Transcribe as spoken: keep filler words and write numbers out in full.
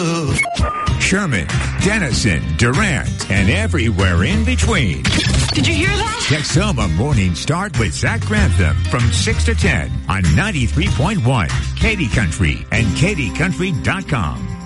Sherman, Denison, Durant, and everywhere in between. Did you hear that? Texoma Morning Start with Zach Grantham from six to ten on ninety-three point one Katy Country and Katy Country dot com.